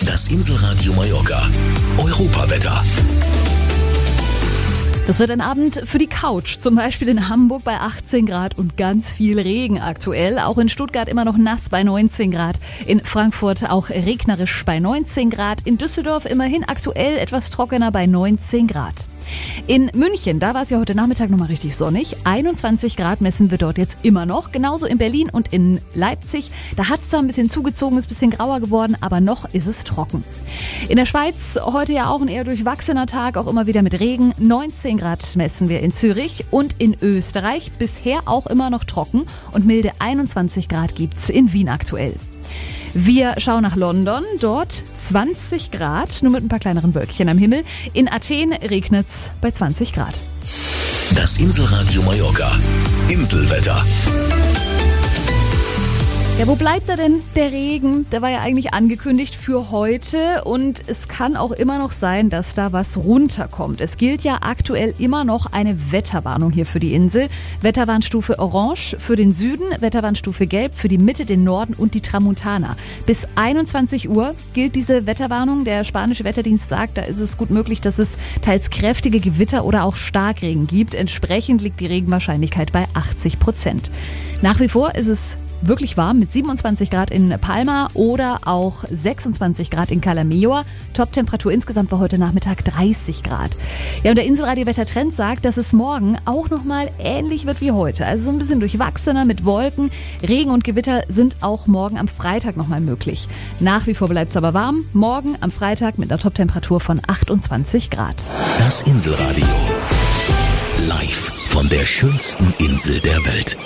Das Inselradio Mallorca. Europawetter. Das wird ein Abend für die Couch, zum Beispiel in Hamburg bei 18 Grad und ganz viel Regen aktuell. Auch in Stuttgart immer noch nass bei 19 Grad. In Frankfurt auch regnerisch bei 19 Grad. In Düsseldorf immerhin aktuell etwas trockener bei 19 Grad. In München, da war es ja heute Nachmittag nochmal richtig sonnig. 21 Grad messen wir dort jetzt immer noch. Genauso in Berlin und in Leipzig. Da hat es zwar ein bisschen zugezogen, ist ein bisschen grauer geworden, aber noch ist es trocken. In der Schweiz heute ja auch ein eher durchwachsener Tag, auch immer wieder mit Regen. 19 Grad messen wir in Zürich und in Österreich. Bisher auch immer noch trocken und milde 21 Grad gibt's in Wien aktuell. Wir schauen nach London, dort 20 Grad, nur mit ein paar kleineren Wölkchen am Himmel. In Athen regnet's bei 20 Grad. Das Inselradio Mallorca. Inselwetter. Ja, wo bleibt da denn der Regen? Der war ja eigentlich angekündigt für heute und es kann auch immer noch sein, dass da was runterkommt. Es gilt ja aktuell immer noch eine Wetterwarnung hier für die Insel. Wetterwarnstufe Orange für den Süden, Wetterwarnstufe Gelb für die Mitte, den Norden und die Tramontana. Bis 21 Uhr gilt diese Wetterwarnung. Der spanische Wetterdienst sagt, da ist es gut möglich, dass es teils kräftige Gewitter oder auch Starkregen gibt. Entsprechend liegt die Regenwahrscheinlichkeit bei 80%. Nach wie vor ist es wirklich warm mit 27 Grad in Palma oder auch 26 Grad in Cala Meor. Toptemperatur insgesamt war heute Nachmittag 30 Grad. Ja, und der Inselradio-Wettertrend sagt, dass es morgen auch nochmal ähnlich wird wie heute. Also so ein bisschen durchwachsener mit Wolken. Regen und Gewitter sind auch morgen am Freitag nochmal möglich. Nach wie vor bleibt es aber warm. Morgen am Freitag mit einer Toptemperatur von 28 Grad. Das Inselradio. Live von der schönsten Insel der Welt.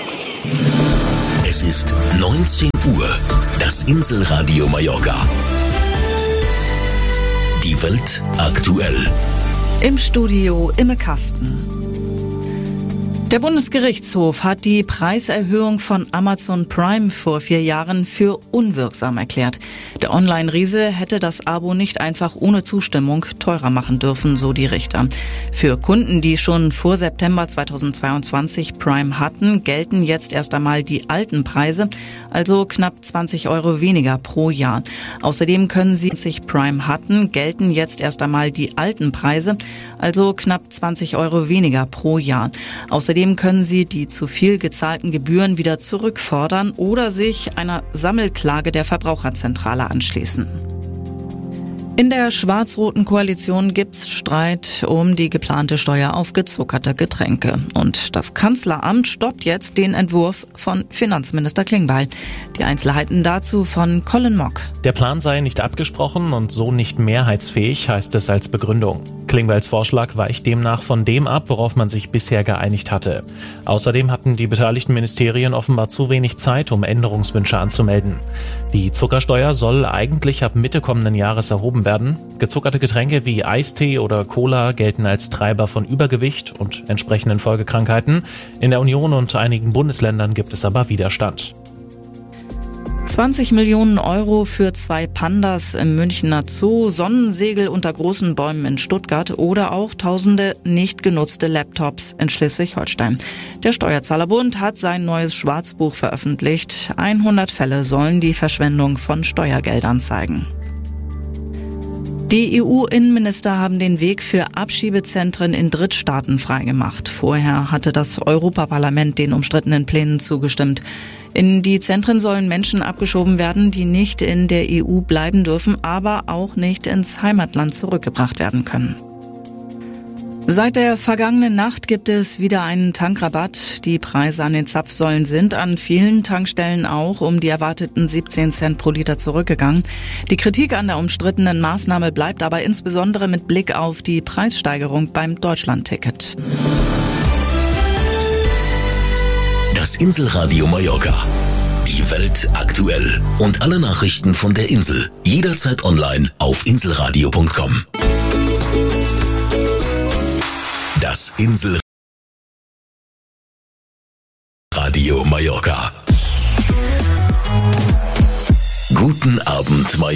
Es ist 19 Uhr. Das Inselradio Mallorca. Die Welt aktuell. Im Studio Imme Kasten. Der Bundesgerichtshof hat die Preiserhöhung von Amazon Prime vor 4 Jahren für unwirksam erklärt. Der Online-Riese hätte das Abo nicht einfach ohne Zustimmung teurer machen dürfen, so die Richter. Für Kunden, die schon vor September 2022 Prime hatten, gelten jetzt erst einmal die alten Preise, also knapp 20 Euro weniger pro Jahr. Außerdem können Sie Prime hatten, gelten jetzt erst einmal die alten Preise, also knapp 20 Euro weniger pro Jahr. Außerdem können Sie die zu viel gezahlten Gebühren wieder zurückfordern oder sich einer Sammelklage der Verbraucherzentrale anschließen. In der schwarz-roten Koalition gibt's Streit um die geplante Steuer auf gezuckerte Getränke. Und das Kanzleramt stoppt jetzt den Entwurf von Finanzminister Klingbeil. Die Einzelheiten dazu von Colin Mock. Der Plan sei nicht abgesprochen und so nicht mehrheitsfähig, heißt es als Begründung. Klingbeils Vorschlag weicht demnach von dem ab, worauf man sich bisher geeinigt hatte. Außerdem hatten die beteiligten Ministerien offenbar zu wenig Zeit, um Änderungswünsche anzumelden. Die Zuckersteuer soll eigentlich ab Mitte kommenden Jahres erhoben werden. Gezuckerte Getränke wie Eistee oder Cola gelten als Treiber von Übergewicht und entsprechenden Folgekrankheiten. In der Union und einigen Bundesländern gibt es aber Widerstand. 20 Millionen Euro für 2 Pandas im Münchner Zoo, Sonnensegel unter großen Bäumen in Stuttgart oder auch tausende nicht genutzte Laptops in Schleswig-Holstein. Der Steuerzahlerbund hat sein neues Schwarzbuch veröffentlicht. 100 Fälle sollen die Verschwendung von Steuergeldern zeigen. Die EU-Innenminister haben den Weg für Abschiebezentren in Drittstaaten freigemacht. Vorher hatte das Europaparlament den umstrittenen Plänen zugestimmt. In die Zentren sollen Menschen abgeschoben werden, die nicht in der EU bleiben dürfen, aber auch nicht ins Heimatland zurückgebracht werden können. Seit der vergangenen Nacht gibt es wieder einen Tankrabatt. Die Preise an den Zapfsäulen sind an vielen Tankstellen auch um die erwarteten 17 Cent pro Liter zurückgegangen. Die Kritik an der umstrittenen Maßnahme bleibt aber insbesondere mit Blick auf die Preissteigerung beim Deutschland-Ticket. Das Inselradio Mallorca. Die Welt aktuell. Und alle Nachrichten von der Insel. Jederzeit online auf inselradio.com. Das Inselradio Mallorca. Guten Abend, Mallorca.